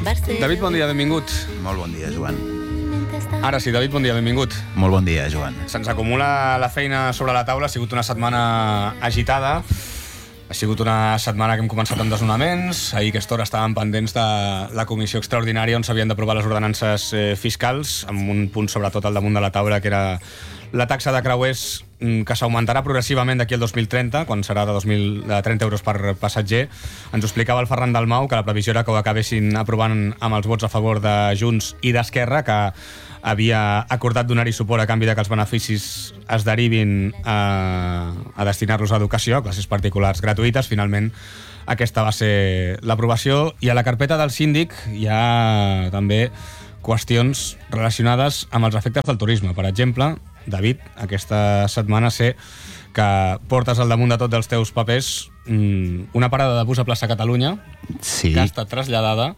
David, bon dia, benvingut. Molt bon dia, Joan. Ara sí, David, bon dia, benvingut. Molt bon dia, Joan. Se'ns acumula la feina sobre la taula, ha sigut una setmana agitada, ha sigut una setmana que hem començat amb desnonaments, ahir a aquesta hora estàvem pendents de la comissió extraordinària on s'havien d'aprovar les ordenances fiscals, amb un punt sobretot al damunt de la taula, que era la taxa de creuers que s'augmentarà progressivament d'aquí al 2030, quan serà de 30 euros per passatger. Ens ho explicava el Ferran Dalmau, que la previsió era que ho acabessin aprovant amb els vots a favor de Junts i d'Esquerra, que havia acordat donar-hi suport a canvi de que els beneficis es derivin a destinar-los a educació, a classes particulars gratuïtes. Finalment, aquesta va ser l'aprovació. I a la carpeta del síndic hi ha també qüestions relacionades amb els efectes del turisme. Per exemple, David, aquesta setmana sé que portes al damunt de tot dels teus papers una parada de bus a plaça Catalunya, sí, que ha estat traslladada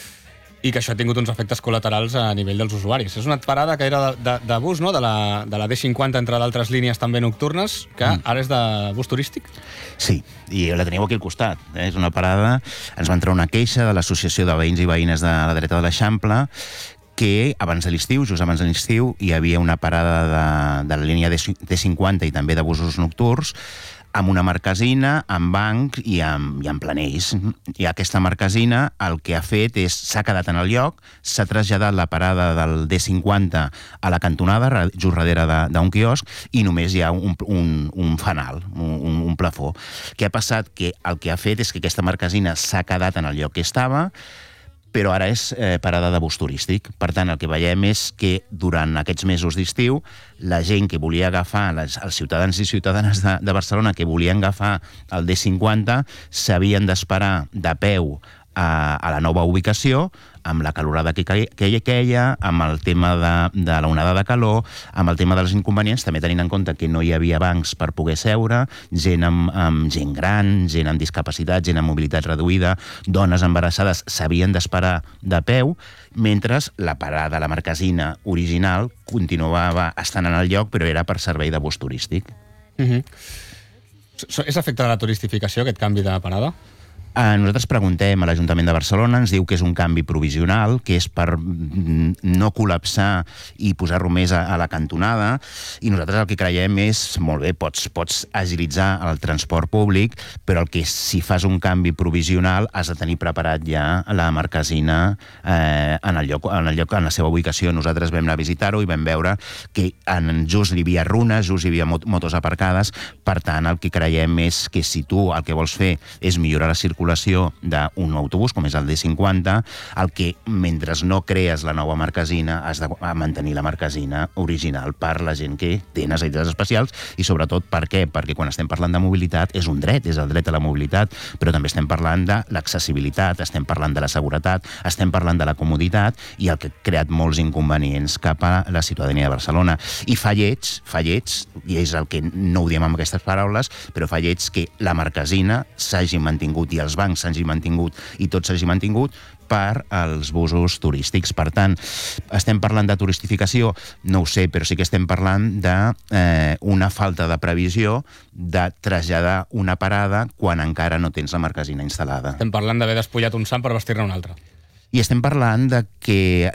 i que això ha tingut uns efectes col·laterals a nivell dels usuaris. És una parada que era de bus, no? de la D50, entre d'altres línies també nocturnes, que ara és de bus turístic? Sí, i la teniu aquí al costat. És una parada... Ens va entrar una queixa de l'Associació de Veïns i Veïnes de la dreta de l'Eixample, que abans de l'estiu, just abans de l'estiu, hi havia una parada de la línia D50 i també de busos nocturns, amb una marquesina, amb banc i amb planells. I aquesta marquesina el que ha fet és, s'ha quedat en el lloc, s'ha traslladat la parada del D50 a la cantonada, just darrere d'un quiosc, i només hi ha un fanal, un plafó. Què ha passat? Que el que ha fet és que aquesta marquesina s'ha quedat en el lloc que estava, però ara és parada de bus turístic. Per tant, el que veiem és que durant aquests mesos d'estiu, la gent que volia agafar, els ciutadans i ciutadanes de Barcelona que volien agafar el D50, s'havien d'esperar de peu a la nova ubicació, amb la calorada que queia, amb el tema de l'onada de calor, amb el tema dels inconvenients, també tenint en compte que no hi havia bancs per poder seure, gent amb gent gran, gent amb discapacitat, gent amb mobilitat reduïda, dones embarassades s'havien d'esperar de peu, mentre la parada, la marquesina original, continuava estant en el lloc, però era per servei de bus turístic. És efecte de la turistificació, aquest canvi de parada? Nosaltres preguntem a l'Ajuntament de Barcelona, ens diu que és un canvi provisional, que és per no col·lapsar i posar-lo més a la cantonada, i nosaltres el que creiem és, molt bé, pots agilitzar el transport públic, però el que si fas un canvi provisional has de tenir preparat ja la marquesina en la seva ubicació. Nosaltres vam anar a visitar-ho i vam veure que just hi havia runes, just hi havia motos aparcades. Per tant, el que creiem és que si tu el que vols fer és millorar la circulació d'un autobús, com és el D50, el que, mentre no crees la nova marquesina, has de mantenir la marquesina original per la gent que té necessitats especials. I sobretot, per què? Perquè quan estem parlant de mobilitat és un dret, és el dret a la mobilitat, però també estem parlant de l'accessibilitat, estem parlant de la seguretat, estem parlant de la comoditat, i el que ha creat molts inconvenients cap a la ciutadania de Barcelona. I fa lleig, i és el que no ho diem amb aquestes paraules, però fa lleig que la marquesina s'hagi mantingut i els bancs s'hagi mantingut i tot s'hagi mantingut per als busos turístics. Per tant, estem parlant de turistificació? No ho sé, però sí que estem parlant d'una falta de previsió de traslladar una parada quan encara no tens la marquesina instal·lada. Estem parlant d'haver despullat un sant per vestir-ne un altre. I estem parlant de que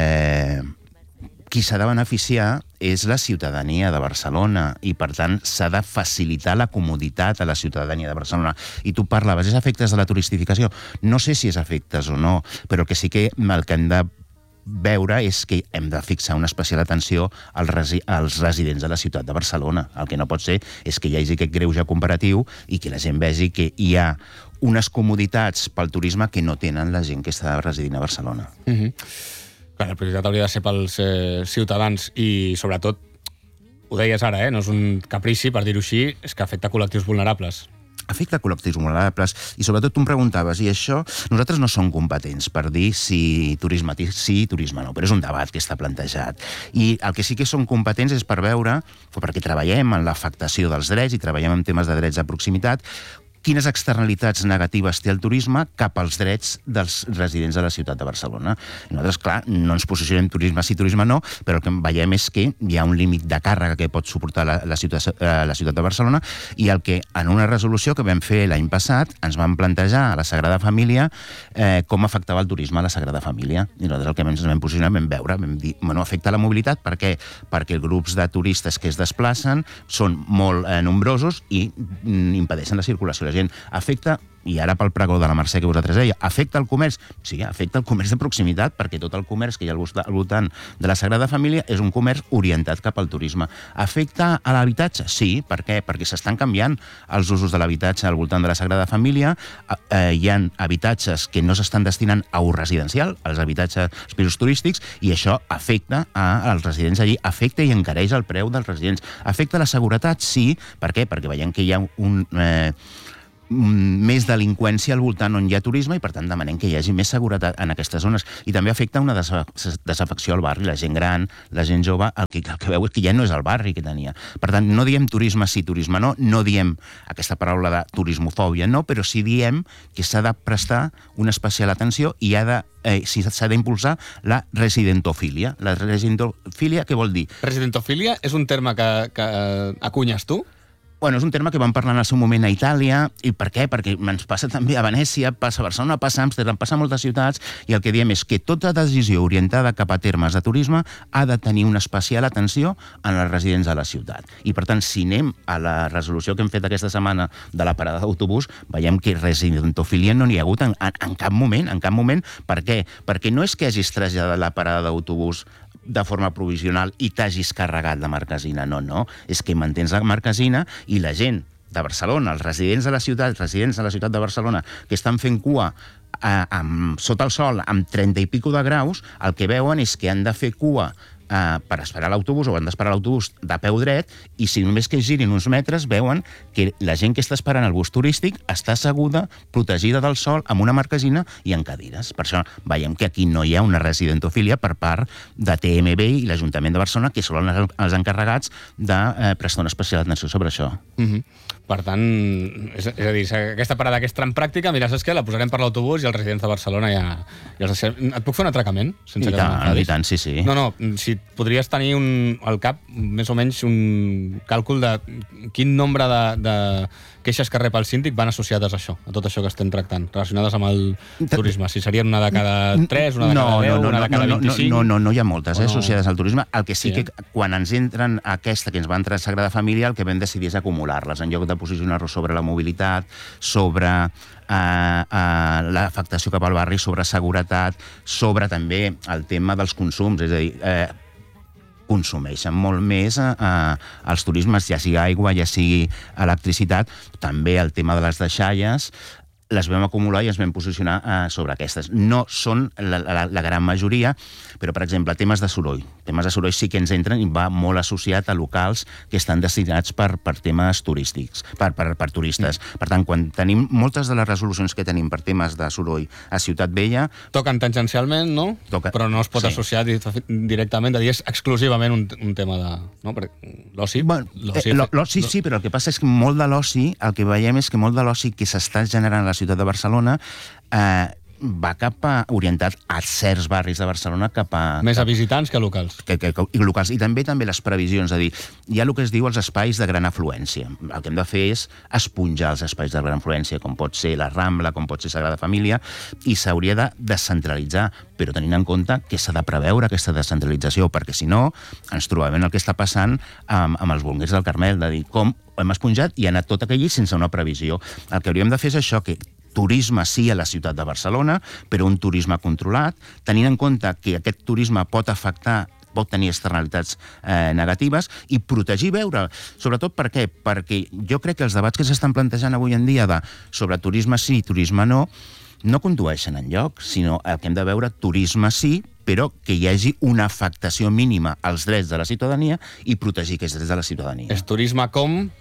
qui s'ha de beneficiar és la ciutadania de Barcelona i, per tant, s'ha de facilitar la comoditat a la ciutadania de Barcelona. I tu parlaves, és efectes de la turistificació? No sé si és efectes o no, però el que sí que el que hem de veure és que hem de fixar una especial atenció als residents de la ciutat de Barcelona. El que no pot ser és que hi hagi aquest greuge comparatiu i que la gent vegi que hi ha unes comoditats pel turisme que no tenen la gent que està residint a Barcelona. Clar, la prioritat hauria de ser pels ciutadans i, sobretot, ho deies ara, no és un caprici, per dir-ho així, és que afecta col·lectius vulnerables. Afecta col·lectius vulnerables i, sobretot, tu em preguntaves, i això, nosaltres no som competents per dir si turisme sí, turisme no, però és un debat que està plantejat. I el que sí que som competents és per veure, perquè treballem en l'afectació dels drets i treballem en temes de drets de proximitat, quines externalitats negatives té el turisme cap als drets dels residents de la ciutat de Barcelona. Nosaltres, clar, no ens posicionem turisme sí, turisme no, però el que veiem és que hi ha un límit de càrrega que pot suportar la ciutat de Barcelona, i el que en una resolució que vam fer l'any passat ens vam plantejar a la Sagrada Família com afectava el turisme a la Sagrada Família. I nosaltres el que ens vam posicionar, vam veure, vam dir, bueno, afecta la mobilitat perquè els grups de turistes que es desplacen són molt nombrosos i impedeixen la circulació. La gent afecta, i ara pel pregó de la Mercè que vosaltres deia, afecta el comerç? Sí, afecta el comerç de proximitat, perquè tot el comerç que hi ha al voltant de la Sagrada Família és un comerç orientat cap al turisme. Afecta a l'habitatge? Sí, per què? Perquè s'estan canviant els usos de l'habitatge al voltant de la Sagrada Família. Hi ha habitatges que no s'estan destinant a ús residencial, als habitatges, als pisos turístics, i això afecta als residents allí, afecta i encareix el preu dels residents. Afecta la seguretat? Sí. Per què? Perquè veiem que hi ha més delinqüència al voltant on hi ha turisme i, per tant, demanem que hi hagi més seguretat en aquestes zones. I també afecta una desafecció al barri. La gent gran, la gent jove, el que veu és que ja no és el barri que tenia. Per tant, no diem turisme sí, turisme no, no diem aquesta paraula de turismofòbia, no, però sí diem que s'ha de prestar una especial atenció i s'ha d'impulsar la residentofília. La residentofília, què vol dir? Residentofília és un terme que acunyes tu? Bueno, és un terme que vam parlar en el seu moment a Itàlia. I per què? Perquè ens passa també a Venècia, passa a Barcelona, passa a Amsterdam, passa a moltes ciutats, i el que diem és que tota decisió orientada cap a termes de turisme ha de tenir una especial atenció en els residents de la ciutat. I, per tant, si anem a la resolució que hem fet aquesta setmana de la parada d'autobús, veiem que residentofília no n'hi ha hagut en cap moment. En cap moment. Per què? Perquè no és que hagis traslladat la parada d'autobús de forma provisional i t'hagis carregat la marquesina. No, no. És que mantens la marquesina i la gent de Barcelona, els residents de la ciutat de Barcelona, que estan fent cua sota el sol amb 30 i pico de graus, el que veuen és que han de fer cua per esperar l'autobús, o han d'esperar l'autobús de peu dret, i si només que girin uns metres veuen que la gent que està esperant el bus turístic està asseguda, protegida del sol, amb una marquesina i en cadires. Per això veiem que aquí no hi ha una residentofília per part de TMB i l'Ajuntament de Barcelona, que són els encarregats de prestar una especial atenció sobre això. Per tant, és a dir, aquesta parada que és tan pràctica, mira, saps què? La posarem per l'autobús i els residents de Barcelona ja els deixem. Et puc fer un atracament? I tant, sí. No, si podries tenir al cap més o menys un càlcul de quin nombre de queixes que rep el síndic van associades a això, a tot això que estem tractant, relacionades amb el turisme. Si serien una de cada 3, una de cada 10, una de cada 25... No hi ha moltes associades al turisme. El que sí que quan ens entren aquesta que ens va entrar a Sagrada Família, el que vam decidir és acumular-les, en lloc de posicionar-nos sobre la mobilitat, sobre l'afectació cap al barri, sobre seguretat, sobre també el tema dels consums, és a dir, consumeixen molt més els turismes, ja sigui aigua, ja sigui electricitat, també el tema de les deixalles, les vam acumular i ens vam posicionar sobre aquestes. No són la gran majoria, però, per exemple, temes de soroll. Temes de soroll sí que ens entren i va molt associat a locals que estan destinats per temes turístics, per turistes. Per tant, quan tenim moltes de les resolucions que tenim per temes de soroll a Ciutat Vella... Toquen tangencialment, no? Però no es pot associar directament, de dir és exclusivament un tema de... L'oci? L'oci sí, però el que passa és que molt de l'oci, el que veiem és que molt de l'oci que s'està generant a la ciutat de Barcelona va orientat a certs barris de Barcelona més a visitants que a locals. I també les previsions, és a dir, hi ha el que es diu els espais de gran afluència. El que hem de fer és esponjar els espais de gran afluència, com pot ser la Rambla, com pot ser Sagrada Família, i s'hauria de descentralitzar, però tenint en compte que s'ha de preveure aquesta descentralització, perquè si no ens trobem el que està passant amb els bolguers del Carmel, de dir com hem esponjat i ha anat tot aquell sense una previsió. El que hauríem de fer és això, que turisme sí a la ciutat de Barcelona, però un turisme controlat, tenint en compte que aquest turisme pot tenir externalitats negatives i protegir veure. Sobretot per què? Perquè jo crec que els debats que s'estan plantejant avui en dia sobre turisme sí, turisme no condueixen enlloc, sinó el que hem de veure turisme sí, però que hi hagi una afectació mínima als drets de la ciutadania i protegir aquests drets de la ciutadania. És turisme com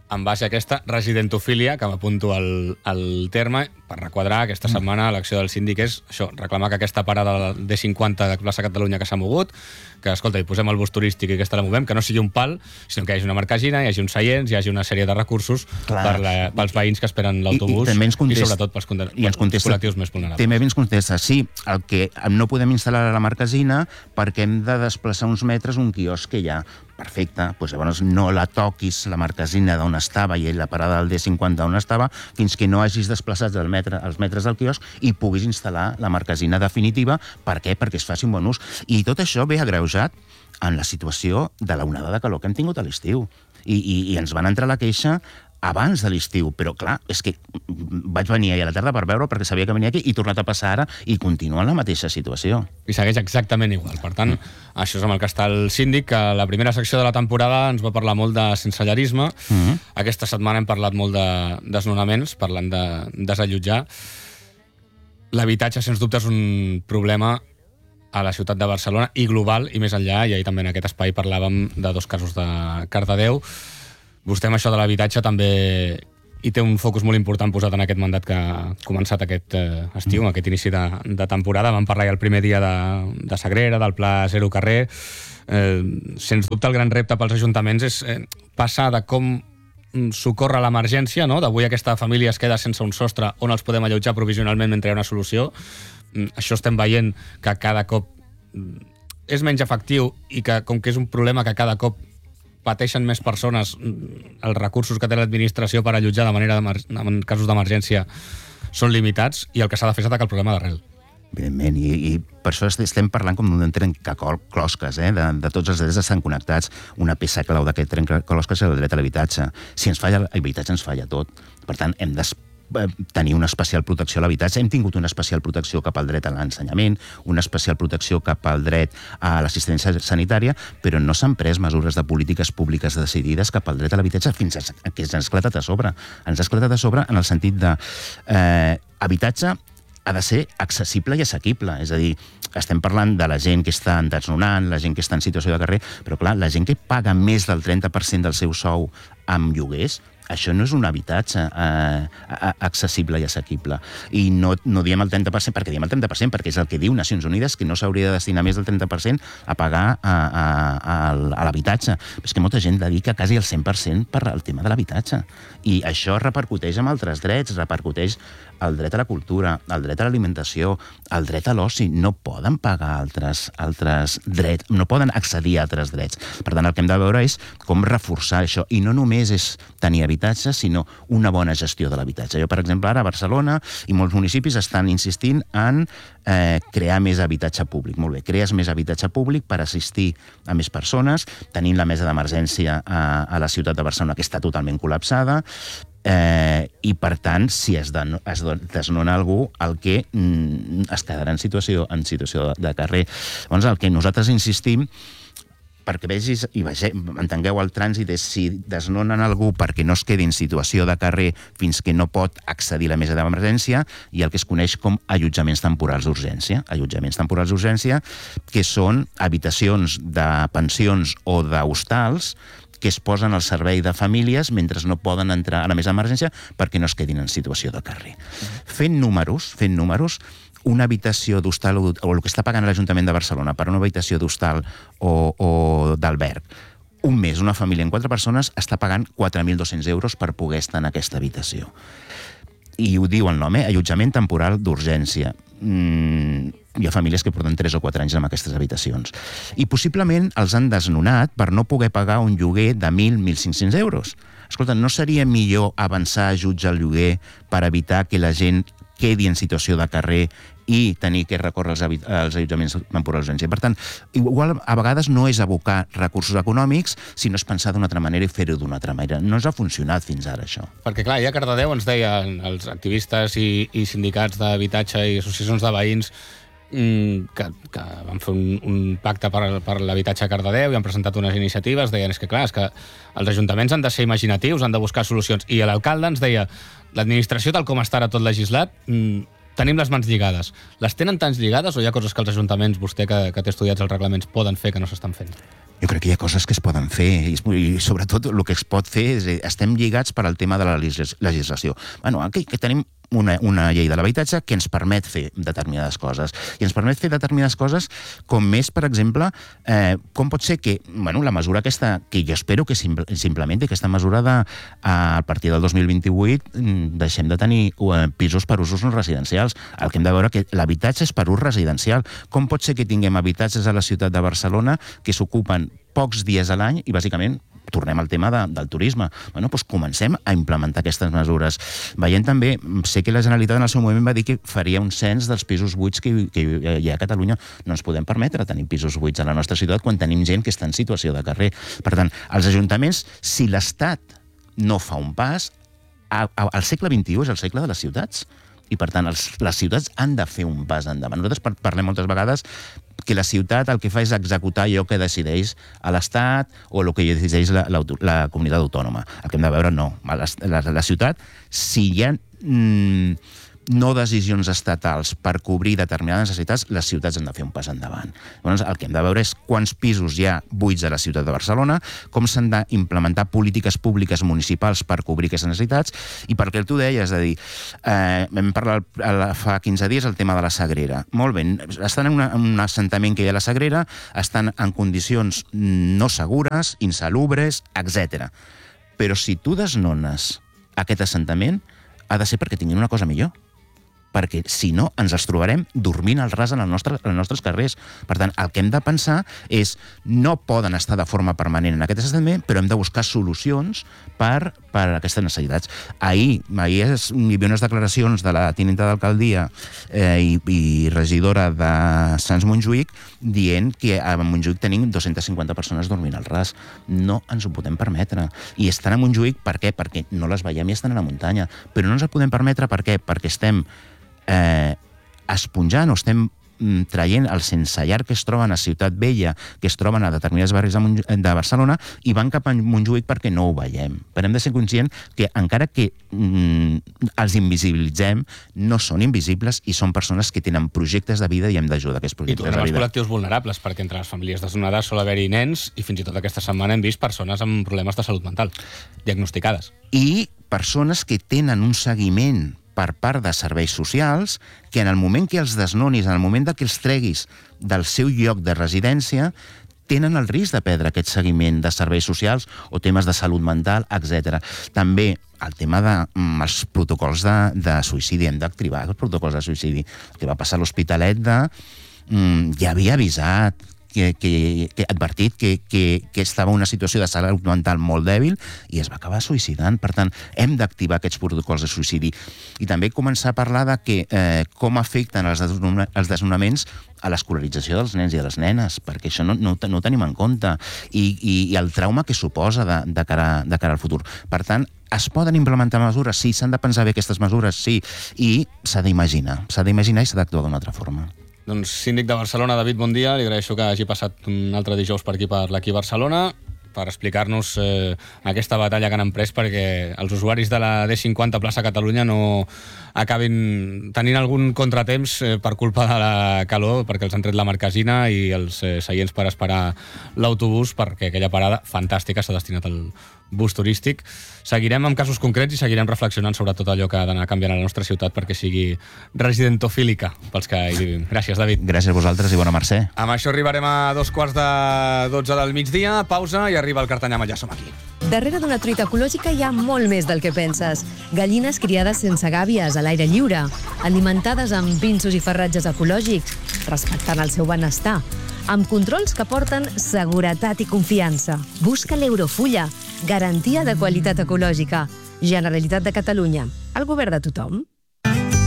en base a aquesta residentofília, que m'apunto al terme, per requadrar aquesta setmana l'acció del síndic és això, reclamar que aquesta parada de D50 de Plaça Catalunya que s'ha mogut, que, escolta, hi posem el bus turístic i aquesta la movem, que no sigui un pal, sinó que hi hagi una marquesina, hi hagi uns seients, hi hagi una sèrie de recursos pels veïns que esperen l'autobús i sobretot pels col·lectius més vulnerables. També ens contesta, sí, el que no podem instal·lar a la marquesina perquè hem de desplaçar uns metres un quiosc que hi ha. Perfecte, doncs llavors no la toquis la marquesina d'on estava i la parada del D50 on estava fins que no hagis desplaçat els metres del quiosc i puguis instal·lar la marquesina definitiva. Per què? Perquè es faci un bon ús. I tot això ve agreujat en la situació de l'onada de calor que hem tingut a l'estiu. I ens van entrar la queixa abans de l'estiu, però clar, és que vaig venir ahir a la tarda per veure perquè sabia que venia aquí i he tornat a passar ara i continua en la mateixa situació. I segueix exactament igual. Per tant, això és amb el que està el síndic, que la primera secció de la temporada ens va parlar molt de sensellarisme. Aquesta setmana hem parlat molt de desnonaments, parlant de desallotjar. L'habitatge, sens dubte, és un problema a la ciutat de Barcelona i global i més enllà, i ahir també en aquest espai parlàvem de 2 casos de Cardedeu. Vostè amb això de l'habitatge també hi té un focus molt important posat en aquest mandat que ha començat aquest estiu, aquest inici de temporada. Vam parlar ja el primer dia de Sagrera, del Pla Zero Carrer. Sens dubte el gran repte pels ajuntaments és passar de com socórrer l'emergència, no? D'avui aquesta família es queda sense un sostre on els podem allotjar provisionalment mentre hi ha una solució. Això estem veient que cada cop és menys efectiu i que com que és un problema que cada cop pateixen més persones, els recursos que té l'administració per allotjar de manera en casos d'emergència són limitats i el que s'ha de fer és atacar el problema d'arrel. Evidentment, i per això estem parlant com d'un trencaclosques, de tots els drets estan connectats. Una peça clau d'aquest trencaclosques és el dret a l'habitatge. Si ens falla l'habitatge, ens falla tot. Per tant, hem de tenir una especial protecció a l'habitatge. Hem tingut una especial protecció cap al dret a l'ensenyament, una especial protecció cap al dret a l'assistència sanitària, però no s'han pres mesures de polítiques públiques decidides cap al dret a l'habitatge fins que ens ha esclatat a sobre. Ens ha esclatat a sobre en el sentit de habitatge ha de ser accessible i assequible. És a dir, estem parlant de la gent que està desnonant, la gent que està en situació de carrer, però clar, la gent que paga més del 30% del seu sou amb lloguers, això no és un habitatge accessible i assequible. I no diem el 30%, perquè diem el 30%, perquè és el que diu Nacions Unides, que no s'hauria de destinar més del 30% a pagar a l'habitatge. Però és que molta gent dedica quasi el 100% per al tema de l'habitatge. I això repercuteix en altres drets, repercuteix el dret a la cultura, el dret a l'alimentació, el dret a l'oci. No poden pagar altres drets, no poden accedir a altres drets. Per tant, el que hem de veure és com reforçar això. I no només és tenir habitatge, sinó una bona gestió de l'habitatge. Jo, per exemple, ara a Barcelona i molts municipis estan insistint en crear més habitatge públic. Molt bé, crees més habitatge públic per assistir a més persones, tenint la mesa d'emergència a la ciutat de Barcelona, que està totalment col·lapsada, i per tant, si es desnona algú, el que es quedarà en situació de carrer. Llavors, el que nosaltres insistim, perquè vegis i entengueu el trànsit, és si desnonen algú perquè no es quedi en situació de carrer fins que no pot accedir a la mesa d'emergència, i el que es coneix com allotjaments temporals d'urgència. Allotjaments temporals d'urgència, que són habitacions de pensions o d'hostals que es posen al servei de famílies mentre no poden entrar a la mesa d'emergència perquè no es quedin en situació de carrer. Fent números, una habitació d'hostal o el que està pagant l'Ajuntament de Barcelona per una habitació d'hostal o d'alberg, un mes, una família en 4 persones està pagant 4.200 euros per poder estar en aquesta habitació. I ho diu el nom, allotjament temporal d'urgència. Hi ha famílies que porten 3 o 4 anys en aquestes habitacions. I possiblement els han desnonat per no poder pagar un lloguer de 1.000-1.500 euros. Escolta, no seria millor avançar ajuts al lloguer per evitar que la gent quedi en situació de carrer i tenir que recórrer als allotjaments temporals d'urgència? Per tant, igual a vegades no és abocar recursos econòmics, sinó és pensar d'una altra manera i fer-ho d'una altra manera. No ens ha funcionat fins ara, això. Perquè, clar, ja a Cardedeu ens deien els activistes i sindicats d'habitatge i associacions de veïns que van fer un pacte per l'habitatge a Cardedeu i han presentat unes iniciatives. Deien, és que els ajuntaments han de ser imaginatius, han de buscar solucions. I l'alcalde ens deia, l'administració, tal com està ara tot legislat, tenim les mans lligades. Les tenen tan lligades o hi ha coses que els ajuntaments, vostè que té estudiats els reglaments, poden fer que no s'estan fent? Jo crec que hi ha coses que es poden fer i sobretot el que es pot fer és estem lligats per al tema de la legislació. Bueno, aquí tenim una llei de l'habitatge que ens permet fer determinades coses. I ens permet fer determinades coses com més, per exemple, com pot ser que la mesura aquesta, que jo espero que s'implementi, aquesta mesura a partir del 2028 deixem de tenir pisos per usos no residencials. El que hem de veure que l'habitatge és per ús residencial. Com pot ser que tinguem habitatges a la ciutat de Barcelona que s'ocupen pocs dies a l'any i, bàsicament, tornem al tema del turisme. Doncs comencem a implementar aquestes mesures. Veient també, sé que la Generalitat en el seu moment va dir que faria un cens dels pisos buits que hi ha a Catalunya. No ens podem permetre tenir pisos buits a la nostra ciutat quan tenim gent que està en situació de carrer. Per tant, els ajuntaments, si l'Estat no fa un pas, el segle XXI és el segle de les ciutats. I, per tant, les ciutats han de fer un pas endavant. Nosaltres parlem moltes vegades que la ciutat el que fa és executar allò que decideix a l'Estat o el que decideix la comunitat autònoma. El que hem de veure, no. La ciutat, si hi ha no decisions estatals per cobrir determinades necessitats, les ciutats han de fer un pas endavant. Llavors, el que hem de veure és quants pisos hi ha buits a la ciutat de Barcelona, com s'han d'implementar polítiques públiques municipals per cobrir aquestes necessitats, i perquè tu deies, és a dir, vam parlar fa 15 dies el tema de la Sagrera. Molt bé, estan en un assentament que hi ha a la Sagrera, estan en condicions no segures, insalubres, etc. Però si tu desnones aquest assentament, ha de ser perquè tinguin una cosa millor. Perquè, si no, ens els trobarem dormint al ras en els nostres carrers. Per tant, el que hem de pensar és no poden estar de forma permanent en aquest assentament, però hem de buscar solucions per aquestes necessitats. Ahir hi havia unes declaracions de la tinenta d'alcaldia i regidora de Sants Montjuïc dient que a Montjuïc tenim 250 persones dormint al ras. No ens ho podem permetre. I estan a Montjuïc, per què? Perquè no les veiem i estan a la muntanya. Però no ens ho podem permetre, per què? Perquè estem esponjant o estem traient el sensellar que es troben a Ciutat Vella, que es troben a determinats barris de Barcelona, i van cap a Montjuïc perquè no ho veiem. Però hem de ser conscients que, encara que els invisibilitzem, no són invisibles i són persones que tenen projectes de vida i hem d'ajudar aquests projectes de vida. I tornem als col·lectius vulnerables, perquè entre les famílies desnonades sol haver-hi nens i fins i tot aquesta setmana hem vist persones amb problemes de salut mental, diagnosticades. I persones que tenen un seguiment per part de serveis socials, que en el moment que els desnonis, en el moment que els treguis del seu lloc de residència, tenen el risc de perdre aquest seguiment de serveis socials o temes de salut mental, etc. També el tema dels protocols de suïcidi. Hem d'activar els protocols de suïcidi. El que va passar a l'Hospitalet ja havia avisat, advertit que estava en una situació de salut mental molt dèbil i es va acabar suïcidant. Per tant, hem d'activar aquests protocols de suïcidi. I també començar a parlar de com afecten els desnonaments a l'escolarització dels nens i de les nenes, perquè això no ho tenim en compte, i el trauma que suposa de cara al futur. Per tant, es poden implementar mesures? Sí, s'han de pensar bé aquestes mesures, sí, i s'ha d'imaginar i s'ha d'actuar d'una altra forma. Doncs síndic de Barcelona, David, bon dia. Li agraeixo que hagi passat un altre dijous per l'Aquí Barcelona per explicar-nos aquesta batalla que han emprès perquè els usuaris de la D50 plaça Catalunya no acabin tenint algun contratemps per culpa de la calor, perquè els han tret la marquesina i els seients per esperar l'autobús, perquè aquella parada fantàstica s'ha destinat al bus turístic. Seguirem amb casos concrets i seguirem reflexionant sobre tot allò que ha d'anar canviant a la nostra ciutat perquè sigui residentofílica pels que hi vivim. Gràcies, David. Gràcies a vosaltres i bona mercè. Amb això arribarem a 2:45 del migdia, pausa i arriba el Cartanyà, ja som aquí. Darrere d'una truita ecològica hi ha molt més del que penses. Gallines criades sense gàbies, a l'aire lliure, alimentades amb pinsos i farratges ecològics, respectant el seu benestar, amb controls que porten seguretat i confiança. Busca l'Eurofulla, garantia de qualitat ecològica. Generalitat de Catalunya, el govern de tothom.